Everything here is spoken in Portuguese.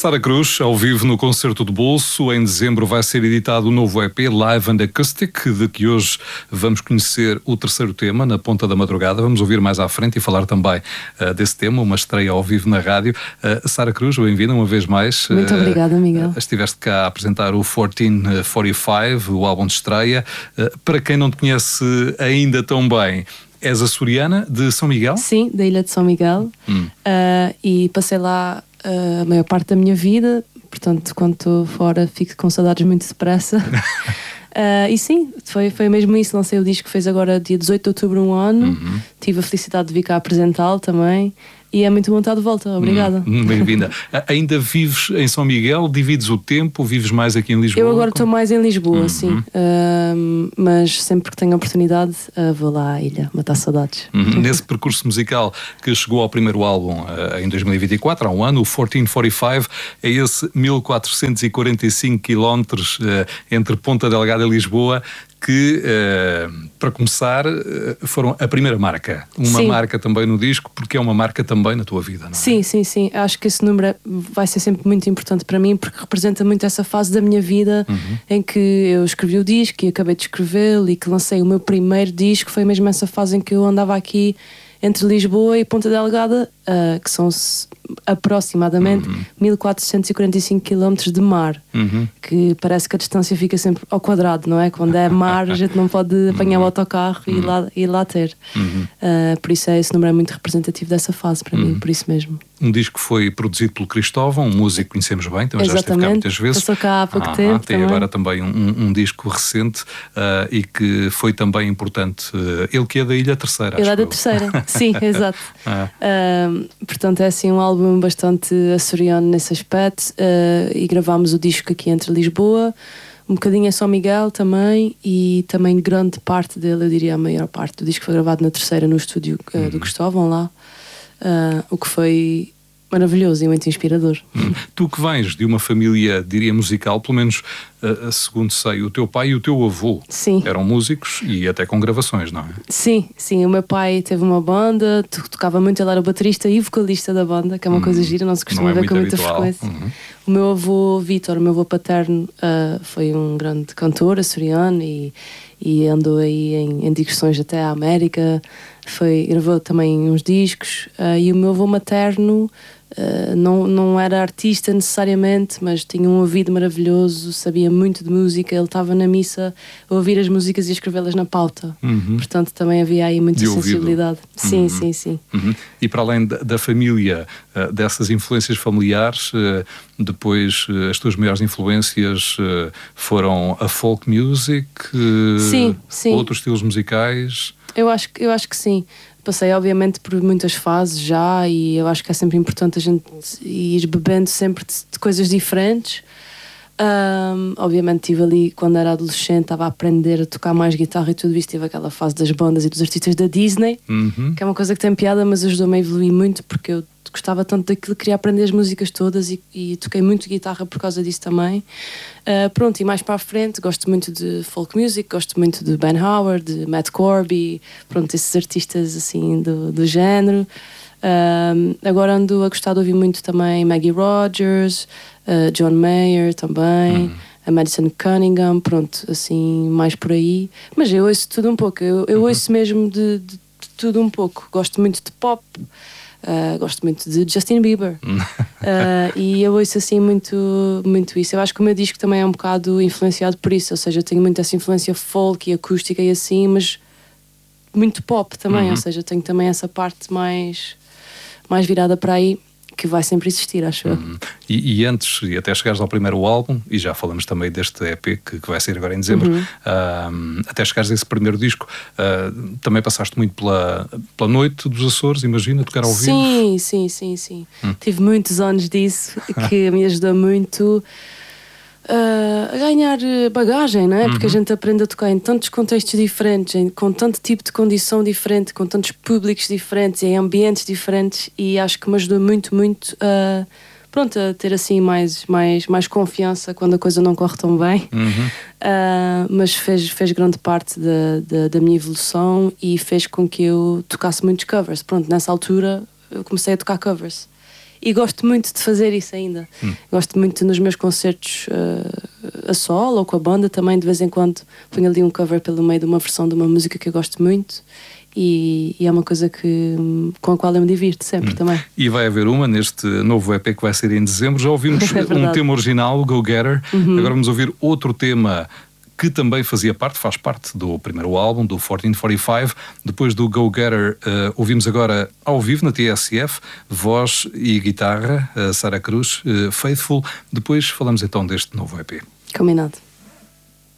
Sara Cruz, ao vivo no Concerto de Bolso. Em dezembro vai ser editado o novo EP Live and Acoustic, de que hoje vamos conhecer o terceiro tema, Na Ponta da Madrugada. Vamos ouvir mais à frente e falar também desse tema, uma estreia ao vivo na rádio. Sara Cruz, bem-vinda uma vez mais. Muito obrigada, Miguel. Estiveste cá a apresentar o 1445, o álbum de estreia. Para quem não te conhece ainda tão bem, és açoriana de São Miguel? Sim, da Ilha de São Miguel. E passei lá a maior parte da minha vida, portanto, quando estou fora, fico com saudades muito depressa. E sim, foi mesmo isso. Lancei o disco, fez agora dia 18 de outubro, um ano. Tive a felicidade de vir cá apresentá-lo também. E é muito bom estar de volta, obrigada. Bem-vinda. Ainda vives em São Miguel? Divides o tempo? Vives mais aqui em Lisboa? Eu agora estou mais em Lisboa, sim. Mas sempre que tenho a oportunidade, vou lá à ilha, matar saudades. Nesse percurso musical que chegou ao primeiro álbum em 2024, há um ano, o 1445, é esse 1445 quilómetros entre Ponta Delgada e Lisboa, que, para começar, foram a primeira marca. Uma Sim. marca também no disco, porque é uma marca também na tua vida, não é? Sim, sim, sim. Acho que esse número vai ser sempre muito importante para mim, porque representa muito essa fase da minha vida em que eu escrevi o disco e acabei de escrevê-lo e que lancei o meu primeiro disco. Foi mesmo essa fase em que eu andava aqui entre Lisboa e Ponta Delgada, que são aproximadamente 1445 km de mar, que parece que a distância fica sempre ao quadrado, não é? Quando é mar, a gente não pode apanhar o autocarro e ir lá ter. Por isso esse número é muito representativo dessa fase para mim, por isso mesmo. Um disco que foi produzido pelo Cristóvão, um músico que conhecemos bem, também já esteve cá muitas vezes. Passou cá há pouco tempo. Tem agora também um disco recente e que foi também importante. Ele que é da Ilha Terceira. Ele é da Terceira, sim, exato. Portanto é assim um álbum bastante açoriano nesse aspecto, e gravámos o disco aqui entre Lisboa, um bocadinho em São Miguel também, e também grande parte dele, eu diria a maior parte do disco foi gravado na Terceira, no estúdio do Cristóvão lá, o que foi maravilhoso e muito inspirador. Tu que vens de uma família, diria, musical, pelo menos segundo sei, o teu pai e o teu avô eram músicos e até com gravações, não é? Sim, sim. O meu pai teve uma banda, tocava muito, ele era o baterista e vocalista da banda, que é uma coisa gira, não se costuma ver com muita frequência. O meu avô Vítor, o meu avô paterno, foi um grande cantor açoriano e andou aí em digressões até à América, gravou também uns discos, e o meu avô materno não era artista necessariamente, mas tinha um ouvido maravilhoso, sabia muito de música, ele estava na missa a ouvir as músicas e a escrevê-las na pauta. Portanto também havia aí muita sensibilidade. Sim, sim, sim. E para além da família, dessas influências familiares, depois as tuas maiores influências foram a folk music, sim, sim. Outros estilos musicais? Eu acho que sim. Passei obviamente por muitas fases já, e eu acho que é sempre importante a gente ir bebendo sempre de coisas diferentes. Obviamente estive ali quando era adolescente, estava a aprender a tocar mais guitarra e tudo isso, tive aquela fase das bandas e dos artistas da Disney, que é uma coisa que tem piada, mas ajudou-me a evoluir muito, porque eu gostava tanto daquilo, queria aprender as músicas todas e toquei muito guitarra por causa disso também. Pronto, e mais para a frente gosto muito de folk music, gosto muito de Ben Howard, de Matt Corby, pronto, esses artistas assim do género. Agora ando a gostar de ouvir muito também Maggie Rogers, John Mayer também, a Madison Cunningham, pronto, assim, mais por aí. Mas eu ouço tudo um pouco, eu ouço mesmo de tudo um pouco. Gosto muito de pop, gosto muito de Justin Bieber, e eu ouço assim muito isso. Eu acho que o meu disco também é um bocado influenciado por isso, ou seja, eu tenho muito essa influência folk e acústica e assim, mas muito pop também, ou seja, tenho também essa parte mais virada para aí, que vai sempre existir, acho eu. E antes, e até chegares ao primeiro álbum, e já falamos também deste EP que vai sair agora em dezembro, até chegares a esse primeiro disco, também passaste muito pela noite dos Açores, imagina, tocar ao vivo? Sim. Tive muitos anos disso, que me ajudou muito a ganhar bagagem, não é? Porque a gente aprende a tocar em tantos contextos diferentes, com tanto tipo de condição diferente, com tantos públicos diferentes, em ambientes diferentes, e acho que me ajudou muito a ter assim mais confiança quando a coisa não corre tão bem. Mas fez grande parte da minha evolução e fez com que eu tocasse muitos covers. Pronto, nessa altura eu comecei a tocar covers. e gosto muito de fazer isso ainda. Gosto muito nos meus concertos a solo ou com a banda também, de vez em quando ponho ali um cover pelo meio de uma versão de uma música que eu gosto muito. E é uma coisa com a qual eu me divirto sempre também. E vai haver uma neste novo EP que vai ser em dezembro. Já ouvimos um tema original, o Go Getter. Agora vamos ouvir outro tema que também faz parte do primeiro álbum, do 1445. Depois do Go Getter, ouvimos agora ao vivo na TSF, voz e guitarra, Sara Cruz, Faithful. Depois falamos então deste novo EP. Combinado.